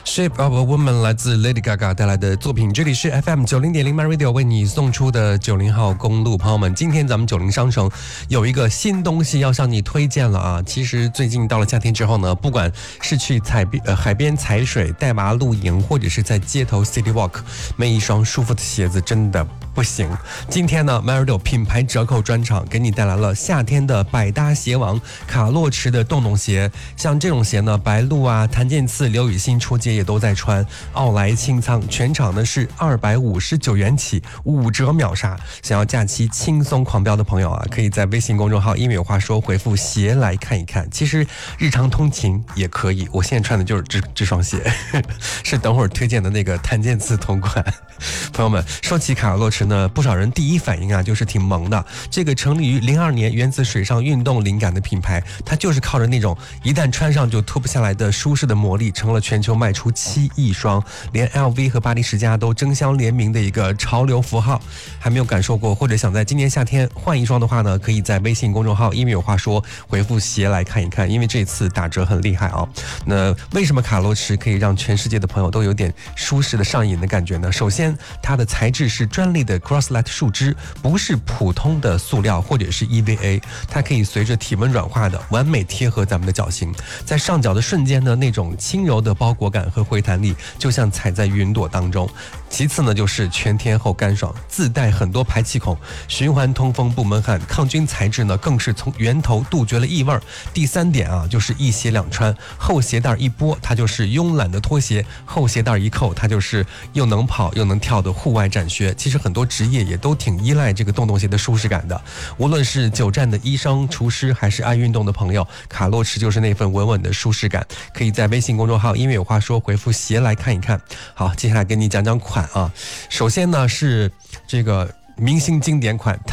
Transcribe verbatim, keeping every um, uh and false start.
Shape of a Woman 来自 Lady Gaga 带来的作品，这里是 F M 九零点零 My Radio 为你送出的九零号公路。朋友们，今天咱们九零商城有一个新东西要向你推荐了啊！其实最近到了夏天之后呢，不管是去踩边呃海边踩水、带娃露营，或者是在街头 City Walk， 没一双舒服的鞋子真的不行。今天呢 My Radio 品牌折扣专场给你带来了夏天的百搭鞋王卡洛驰的洞洞鞋，像这种鞋呢，白鹿啊、谭健次、刘雨欣出街也都在穿。奥莱清仓全场呢是二百五十九元起，五折秒杀。想要假期轻松狂飙的朋友啊，可以在微信公众号“英语有话说”回复鞋来看一看。其实日常通勤也可以，我现在穿的就是这这双鞋，是等会儿推荐的那个谭健次同款。朋友们，说起卡洛驰呢，不少人第一反应啊就是挺萌的。这个成立于零二年，源自水上运动灵感的品牌，它就是靠着那种一旦穿上就脱不下来的舒适的魔力，成了全球卖出七亿双，连 L V 和巴黎世家都争相联名的一个潮流符号。还没有感受过，或者想在今年夏天换一双的话呢，可以在微信公众号“英语有话说”回复鞋来看一看，因为这次打折很厉害啊。那为什么卡洛驰可以让全世界的朋友都有点舒适的上瘾的感觉呢？首先，它的材质是专利的 Croslite 树脂，不是普通的塑料或者是 E V A， 它可以随着体温软化的，完美贴合咱们的脚型。在上脚的瞬间呢，那种轻柔的包裹感和回弹力，就像踩在云朵当中。其次呢，就是全天候干爽，自带很多排气孔，循环通风不闷汗，抗菌材质呢更是从源头杜绝了异味。第三点啊，就是一鞋两穿，后鞋带一拨，它就是慵懒的拖鞋；后鞋带一扣，它就是又能跑又能跳的户外展靴。其实很多职业也都挺依赖这个洞洞鞋的舒适感的，无论是久站的医生、厨师，还是爱运动的朋友，卡洛驰就是那份稳稳的舒适感。可以在微信公众号“音乐有话说”回复鞋来看一看。好，接下来跟你讲讲款啊。首先呢是这个明星经典款